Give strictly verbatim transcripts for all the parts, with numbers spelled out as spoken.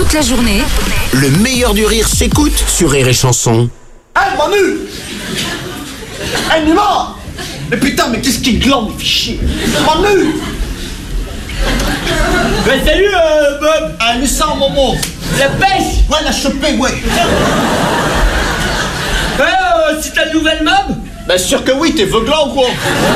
Toute la journée, le meilleur du rire s'écoute sur Rire et Chanson. Hey Manu! Hey Nima! Mais putain, mais qu'est-ce qu'il glande, il fait chier! Manu! Bah salut euh, Bob. Ah, mais ça, Momo! La pêche. Ouais, la chopée, ouais! Ouais, euh, c'est ta nouvelle mob. Bah sûr que oui, t'es veuglant ou quoi?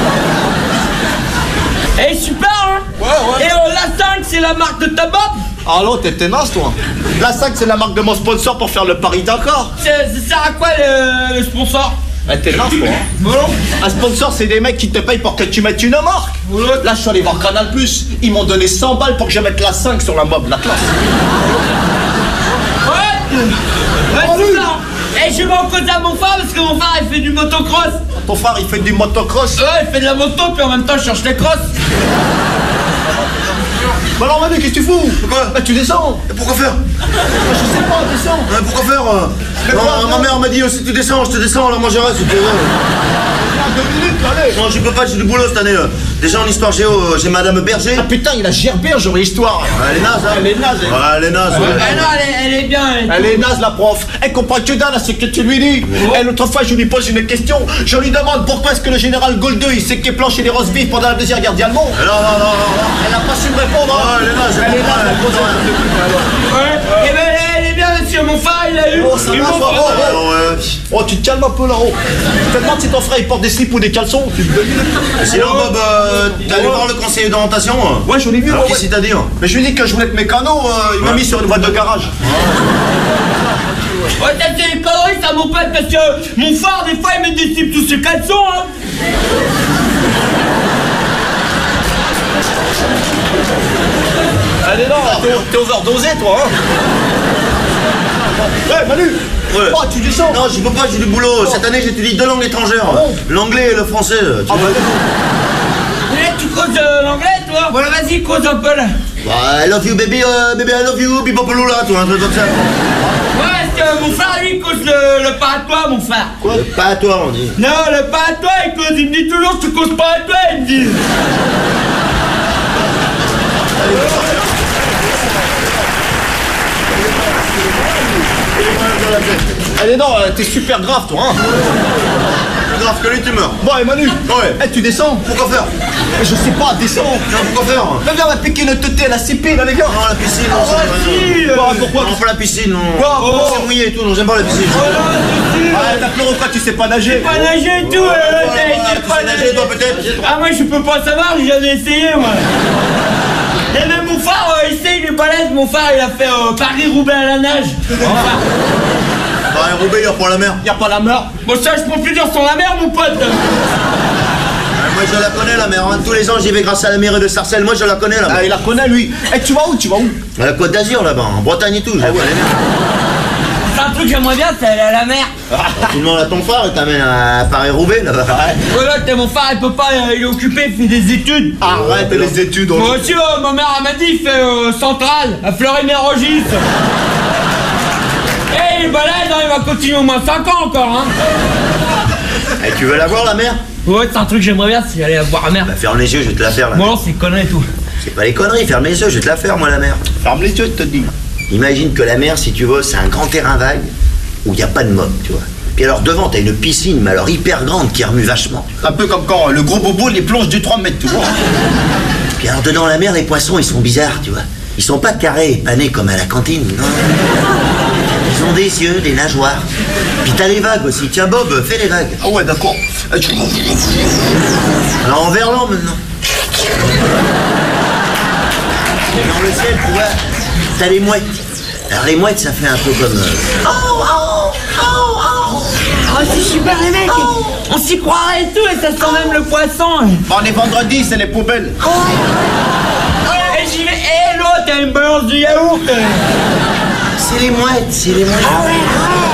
Eh, super hein. Ouais, ouais! Et euh, la cinq, c'est la marque de ta mob. Ah non, t'es naze, toi! La cinq, c'est la marque de mon sponsor pour faire le Paris-Dakar! Ça sert à quoi le, le sponsor? Ah, t'es naze, toi, hein? Voilà. Un sponsor, c'est des mecs qui te payent pour que tu mettes une marque! Voilà. Là, je suis allé voir Canal plus, ils m'ont donné cent balles pour que je mette la cinq sur la mob, la classe! Ouais. Ouais, Oh, c'est oui. ça. Et je vais en cause à mon frère parce que mon frère il fait du motocross. Ton frère, il fait du motocross! Ouais, il fait de la moto puis en même temps il cherche les crosses. Bah alors Manu, qu'est-ce que tu fous? Pourquoi? Bah tu descends! Et pourquoi faire? Bah, je sais pas, descends! Ouais, pourquoi faire euh Mais Non, quoi, ma mère m'a dit, euh, si tu descends, je te descends, alors moi je reste. si tu veux. Ah, deux minutes, allez! Non, je peux pas, j'ai du boulot cette année. euh. Déjà en histoire géo, euh, j'ai Madame Berger. Ah putain, il a gerbé, genre histoire! Ouais, elle est naze, hein. Elle est naze, elle. Ouais, elle est naze, ouais. Ah non, elle est, elle est bien. Elle est... Elle est naze, la prof. Elle comprend que dalle à ce que tu lui dis. Et l'autre fois, je lui pose une question. Je lui demande pourquoi est-ce que le général Goldeux, il s'est planché les roses vives pendant la deuxième guerre d'Allemand. Mais non, non, non, non, non. Elle a pas su me répondre. hein. Ah, elle est naze, Elle est naze, elle pose Ouais. Eh ben elle est bien monsieur, mon frère il a eu. Oh, ça Ils va, m'ont- ça va. Ah, ouais. Oh, tu te calmes un peu là-haut. Je te demande si ton frère il porte des slips ou des caleçons. Tu me donnes. Sinon, Bob, euh, t'es allé voir le conseiller d'orientation euh Ouais, je l'ai vu. Alors ouais, qu'est-ce ouais. qu'il t'a dit hein Mais je lui ai dit que je voulais être mécano. euh, il m'a mis sur une voie de garage. Ouais, ça c'est des conneries ça mon pote parce que mon frère des fois il met des slips sous ses caleçons hein. Allez, non, t'es- t'es overdosé, toi, hein. Ouais, Manu. Ouais. Oh, tu descends. Non, je peux pas, j'ai du boulot. Cette année, j'étudie deux langues étrangères. bon L'anglais et le français. tu Ah, vois. bah, Eh, tu causes euh, l'anglais toi? Voilà vas-y cause un peu là. Bah, I love you, baby, euh, baby, I love you, bibopolula, toi, un truc comme ça. Ouais parce que mon frère lui il cause le, le pas à toi mon frère. Quoi? Pas à toi, on dit. Non le pas à toi il cause, il me dit toujours tu causes pas à toi il me dit. Allez, non, euh, t'es super grave, toi, hein. Plus grave que lui, tu meurs. Bon, et Manu. Ouais. Eh, tu descends. Pourquoi faire? Mais je sais pas, descends. Non, pourquoi faire? Mais viens, on va piquer une teuté à la C P, là, les gars. Non, la piscine, non, ça Ah, va, si, non. euh, pourquoi? Non, pas la piscine, non. Quoi, pourquoi? C'est mouillé et tout, non, j'aime pas la piscine. Ah, t'as pleuré quoi, tu sais pas nager. Pas nager et tout, euh, Ouais, t'as ouais, été tu pas sais nager, toi, peut-être? Ah moi je peux pas savoir, j'ai jamais essayé moi. Et même mon frère, euh, il sait, il est balèze, mon frère il a fait euh, Paris-Roubaix à la nage. Enfin, Bah, un Roubaix, il va pour la mer. Y a pas la mer. bon ça je peux plus dire sur la mer mon pote. Moi, je la connais, la mer. hein. Tous les ans, j'y vais grâce à la mairie de Sarcelles. Moi, je la connais, la mer. Ah, il la connaît, lui. Eh, tu vas où, tu vas où? À la Côte d'Azur, là-bas, en Bretagne et tout. je la connais bien. C'est un truc que j'aimerais bien, c'est aller à la mer. Tu demandes à ton frère, il t'amène à Paris-Roubaix, là-bas. Voilà, t'es mon frère, il peut pas, euh, il est occupé, il fait des études. Arrête les études. on- Moi aussi, euh, ma mère elle m'a dit, il fait euh, Centrale, à Fleury-Mérogis. Eh, il est balèze, hein, il va continuer au moins cinq ans encore, hein. Eh, tu veux la voir, la mer? Ouais, c'est un truc que j'aimerais bien, c'est aller voir la mer. Bah, ferme les yeux, je vais te la faire, là. Bon, non, c'est connerie et tout. C'est pas les conneries, ferme les yeux, je vais te la faire, moi, la mer. Ferme les yeux, je te dis. Imagine que la mer, si tu veux, c'est un grand terrain vague où il n'y a pas de mob, tu vois. Puis alors, devant, t'as une piscine, mais alors hyper grande, qui remue vachement. Un peu comme quand euh, le gros bobo les plonge du trois mètres, tu vois. Puis alors, dedans la mer, les poissons, ils sont bizarres, tu vois. Ils sont pas carrés, panés comme à la cantine, non. Ils ont des yeux, des nageoires. Puis t'as les vagues aussi. Tiens, Bob, fais les vagues. Ah ouais, d'accord. Eh, tu- Alors, en verlan, maintenant. Et dans le ciel, tu vois, t'as les mouettes. Alors, les mouettes, ça fait un peu comme... euh, Oh, c'est super les mecs. On s'y croirait et tout, et ça sent même le poisson. Bon, on est vendredi, c'est les poubelles. Et j'y vais, et l'autre, elle me balance du yaourt. C'est les mouettes, c'est les mouettes.